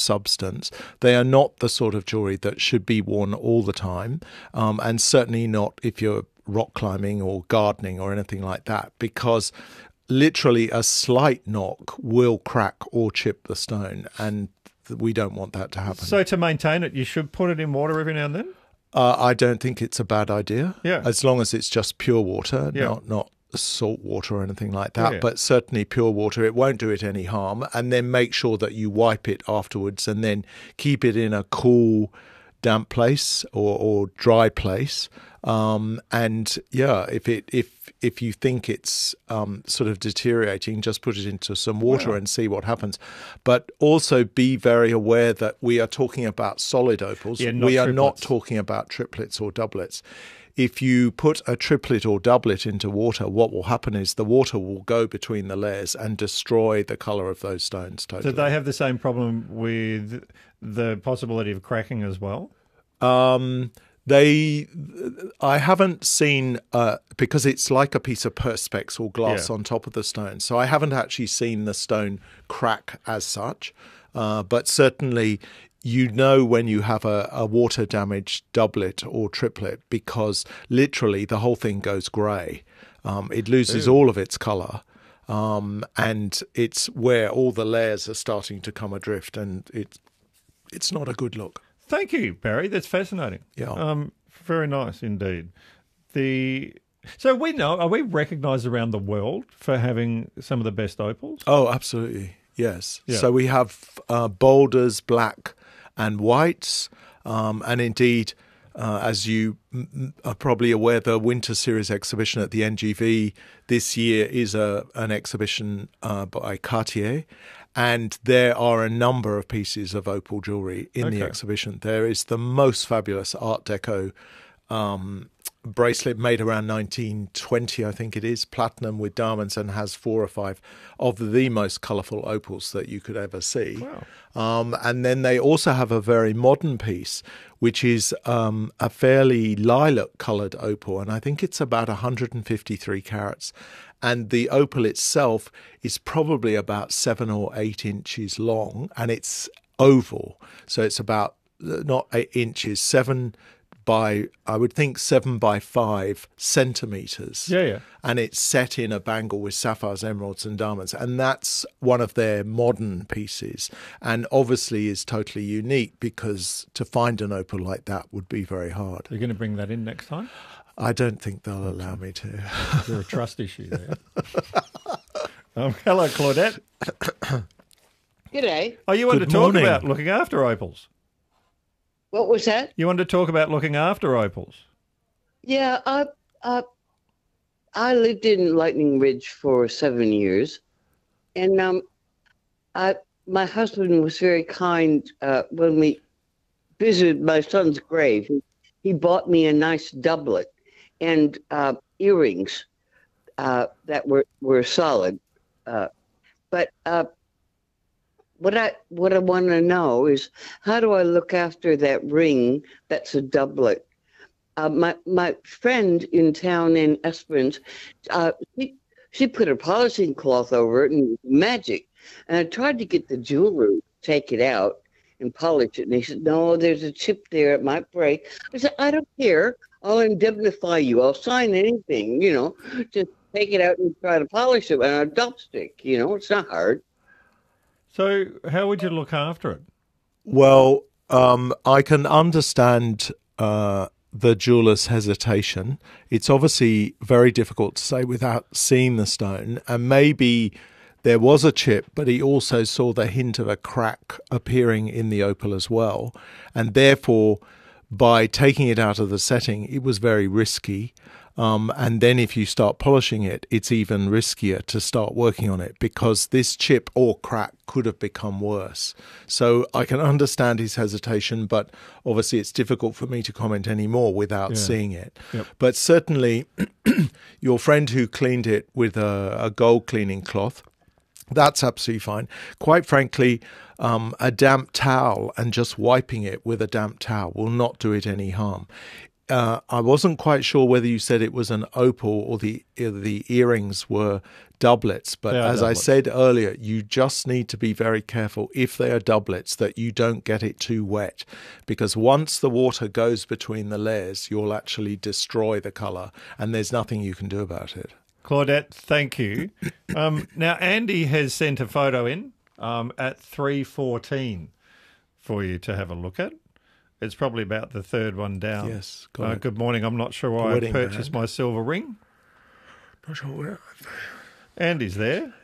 substance. They are not the sort of jewelry that should be worn all the time, and certainly not if you're rock climbing or gardening or anything like that, because literally a slight knock will crack or chip the stone, and we don't want that to happen. So to maintain it, you should put it in water every now and then? I don't think it's a bad idea, Yeah. as long as it's just pure water, Yeah. not salt water or anything like that. Yeah. But certainly pure water, it won't do it any harm. And then make sure that you wipe it afterwards, and then keep it in a cool, damp place or dry place. And yeah, if you think it's sort of deteriorating, just put it into some water and see what happens. But also be very aware that we are talking about solid opals. Yeah, we are not triplets. talking about triplets or doublets. If you put a triplet or doublet into water, what will happen is the water will go between the layers and destroy the colour of those stones totally. Do they have the same problem with the possibility of cracking as well? I haven't seen, because it's like a piece of perspex or glass on top of the stone, so I haven't actually seen the stone crack as such. But certainly you know when you have a water-damaged doublet or triplet, because literally the whole thing goes grey. It loses all of its colour. And it's where all the layers are starting to come adrift, and it's not a good look. Thank you, Barry. That's fascinating. Yeah. Very nice indeed. So are we recognised around the world for having some of the best opals? Oh, absolutely. Yes. Yeah. So we have boulders, black and whites. And indeed, as you are probably aware, the Winter Series exhibition at the NGV this year is an exhibition by Cartier. And there are a number of pieces of opal jewellery in the exhibition. There is the most fabulous Art Deco bracelet made around 1920, I think it is, platinum with diamonds, and has 4 or 5 of the most colourful opals that you could ever see. Wow. And then they also have a very modern piece, which is a fairly lilac-coloured opal, and I think it's about 153 carats. And the opal itself is probably about 7 or 8 inches long, and it's oval. So it's about, not 8 inches, 7 by 5 centimetres. Yeah. And it's set in a bangle with sapphires, emeralds and diamonds. And that's one of their modern pieces, and obviously is totally unique, because to find an opal like that would be very hard. You're going to bring that in next time? I don't think they'll allow me to. Is there a trust issue there? Hello, Claudette. G'day. Oh, you wanted Good to talk morning. about looking after opals. What was that? You wanted to talk about looking after opals. Yeah, I lived in Lightning Ridge for 7 years, and my husband was very kind when we visited my son's grave. He bought me a nice doublet and earrings that were solid. But what I want to know is, how do I look after that ring that's a doublet? My friend in town in Esperance, she put a polishing cloth over it, and it was magic. And I tried to get the jeweler to take it out and polish it, and he said, "No, there's a chip there; it might break." I said, "I don't care. I'll indemnify you. I'll sign anything. Just take it out and try to polish it on a dopstick. It's not hard." So how would you look after it? Well, I can understand the jeweller's hesitation. It's obviously very difficult to say without seeing the stone, and maybe there was a chip, but he also saw the hint of a crack appearing in the opal as well, and therefore by taking it out of the setting, it was very risky. And then if you start polishing it, it's even riskier to start working on it, because this chip or crack could have become worse. So I can understand his hesitation, but obviously it's difficult for me to comment any more without seeing it. Yep. But certainly your friend who cleaned it with a gold cleaning cloth, that's absolutely fine. Quite frankly, a damp towel and just wiping it with a damp towel will not do it any harm. I wasn't quite sure whether you said it was an opal or the earrings were doublets. But They are as I doublets. said earlier, you just need to be very careful if they are doublets that you don't get it too wet, because once the water goes between the layers, you'll actually destroy the colour, and there's nothing you can do about it. Claudette, thank you. Now, Andy has sent a photo in at 3:14 for you to have a look at. It's probably about the third one down. Yes, got it. Good morning. I'm not sure why I wedding purchased band. my silver ring. Not sure where. Andy's there.